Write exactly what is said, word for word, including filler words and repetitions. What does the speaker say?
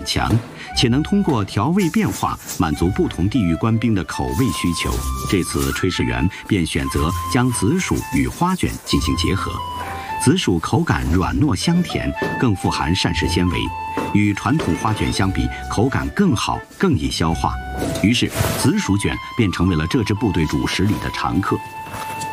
强，且能通过调味变化满足不同地域官兵的口味需求。这次炊事员便选择将紫薯与花卷进行结合。紫薯口感软糯香甜，更富含膳食纤维，与传统花卷相比，口感更好，更易消化。于是，紫薯卷便成为了这支部队主食里的常客。